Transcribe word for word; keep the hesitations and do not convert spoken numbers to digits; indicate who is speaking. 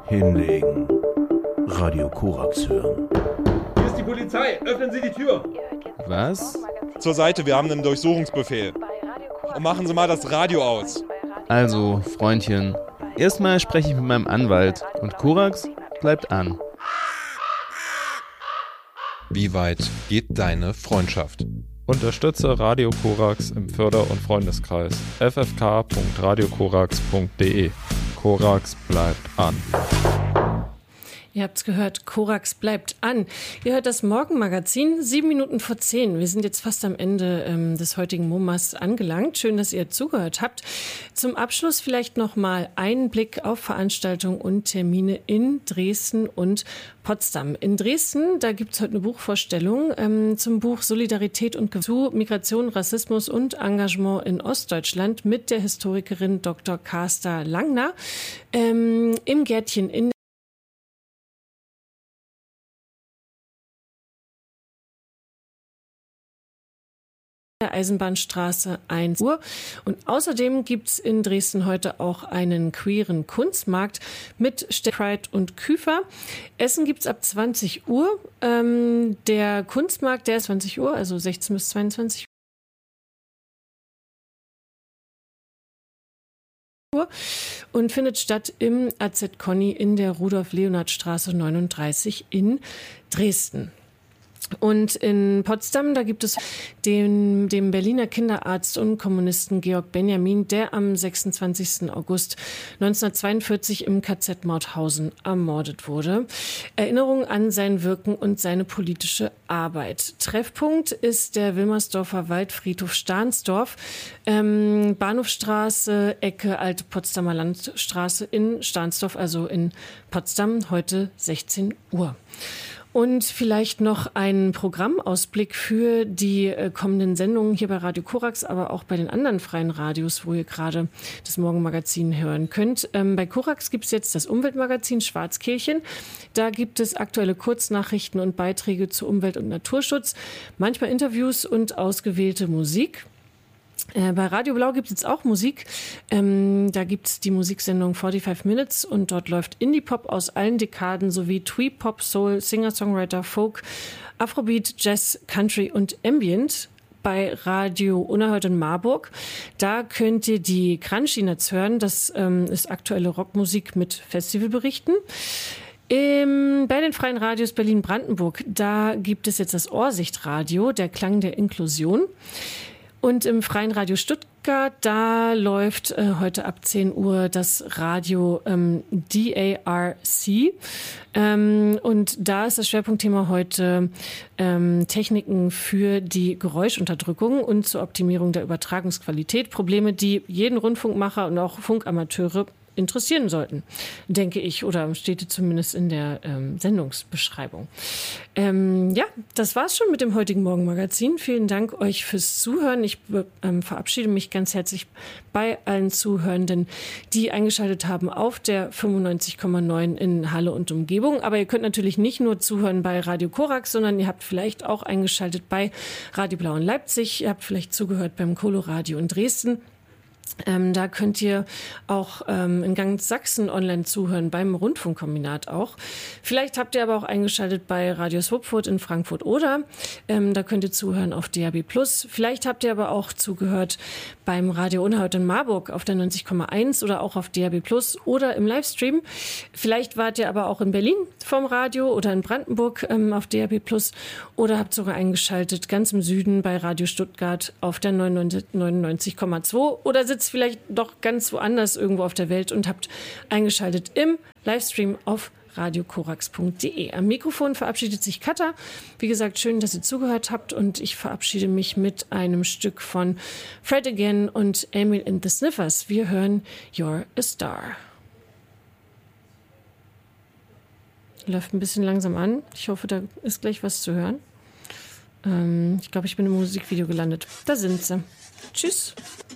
Speaker 1: Hinlegen. Radio Korax hören.
Speaker 2: Hier ist die Polizei. Öffnen Sie die Tür.
Speaker 3: Was?
Speaker 2: Zur Seite, wir haben einen Durchsuchungsbefehl. Und machen Sie mal das Radio aus.
Speaker 3: Also, Freundchen, erstmal spreche ich mit meinem Anwalt und Korax bleibt an.
Speaker 4: Wie weit geht deine Freundschaft?
Speaker 5: Unterstütze Radio Korax im Förder- und Freundeskreis f f k punkt radio korax punkt d e. Korax bleibt an.
Speaker 6: Ihr habt's gehört, Korax bleibt an. Ihr hört das Morgenmagazin, sieben Minuten vor zehn. Wir sind jetzt fast am Ende ähm, des heutigen MoMAs angelangt. Schön, dass ihr zugehört habt. Zum Abschluss vielleicht noch mal einen Blick auf Veranstaltungen und Termine in Dresden und Potsdam. In Dresden, da gibt's heute eine Buchvorstellung ähm, zum Buch Solidarität und zu Migration, Rassismus und Engagement in Ostdeutschland mit der Historikerin Doktor Carsta Langner ähm, im Gärtchen in der Eisenbahnstraße eins Uhr. Und außerdem gibt's in Dresden heute auch einen queeren Kunstmarkt mit Steckreit und Küfer. Essen gibt's ab zwanzig Uhr. Ähm, der Kunstmarkt, der ist zwanzig Uhr, also sechzehn bis zweiundzwanzig Uhr und findet statt im A Z Conny in der Rudolf-Leonhard-Straße neununddreißig in Dresden. Und in Potsdam, da gibt es den, dem Berliner Kinderarzt und Kommunisten Georg Benjamin, der am sechsundzwanzigsten August neunzehnhundertzweiundvierzig im K Z Mauthausen ermordet wurde. Erinnerung an sein Wirken und seine politische Arbeit. Treffpunkt ist der Wilmersdorfer Waldfriedhof Stahnsdorf, ähm, Bahnhofstraße, Ecke Alte Potsdamer Landstraße in Stahnsdorf, also in Potsdam, heute sechzehn Uhr. Und vielleicht noch ein Programmausblick für die äh, kommenden Sendungen hier bei Radio Korax, aber auch bei den anderen freien Radios, wo ihr gerade das Morgenmagazin hören könnt. Ähm, bei Korax gibt es jetzt das Umweltmagazin Schwarzkehlchen. Da gibt es aktuelle Kurznachrichten und Beiträge zu Umwelt- und Naturschutz, manchmal Interviews und ausgewählte Musik. Äh, bei Radio Blau gibt es jetzt auch Musik. Ähm, da gibt es die Musiksendung forty-five Minutes und dort läuft Indie-Pop aus allen Dekaden sowie Twee-Pop, Soul, Singer-Songwriter, Folk, Afrobeat, Jazz, Country und Ambient. Bei Radio Unerhört in Marburg. Da könnt ihr die Kranschinats hören. Das ähm, ist aktuelle Rockmusik mit Festivalberichten. Im, bei den freien Radios Berlin-Brandenburg, da gibt es jetzt das Ohrsichtradio, der Klang der Inklusion. Und im Freien Radio Stuttgart, da läuft äh, heute ab zehn Uhr das Radio ähm, D A R C. Ähm, und da ist das Schwerpunktthema heute ähm, Techniken für die Geräuschunterdrückung und zur Optimierung der Übertragungsqualität. Probleme, die jeden Rundfunkmacher und auch Funkamateure interessieren sollten, denke ich, oder steht zumindest in der ähm, Sendungsbeschreibung. Ähm, ja, das war's schon mit dem heutigen Morgenmagazin. Vielen Dank euch fürs Zuhören. Ich ähm, verabschiede mich ganz herzlich bei allen Zuhörenden, die eingeschaltet haben auf der fünfundneunzig Komma neun in Halle und Umgebung. Aber ihr könnt natürlich nicht nur zuhören bei Radio Korax, sondern ihr habt vielleicht auch eingeschaltet bei Radio Blau in Leipzig. Ihr habt vielleicht zugehört beim Coloradio in Dresden. Ähm, da könnt ihr auch ähm, in ganz Sachsen online zuhören, beim Rundfunkkombinat auch. Vielleicht habt ihr aber auch eingeschaltet bei Radio Swupfurt in Frankfurt oder ähm, da könnt ihr zuhören auf D A B plus. Vielleicht habt ihr aber auch zugehört beim Radio Unerhört in Marburg auf der neunzig Komma eins oder auch auf D A B plus oder im Livestream. Vielleicht wart ihr aber auch in Berlin vom Radio oder in Brandenburg ähm, auf D A B plus oder habt sogar eingeschaltet ganz im Süden bei Radio Stuttgart auf der neunundneunzig Komma zwei oder sitzt vielleicht doch ganz woanders irgendwo auf der Welt und habt eingeschaltet im Livestream auf radio korax punkt d e. Am Mikrofon verabschiedet sich Katha. Wie gesagt, schön, dass ihr zugehört habt und ich verabschiede mich mit einem Stück von Fred Again und Emil and the Sniffers. Wir hören You're a Star. Läuft ein bisschen langsam an. Ich hoffe, da ist gleich was zu hören. Ähm, ich glaube, ich bin im Musikvideo gelandet. Da sind sie. Tschüss.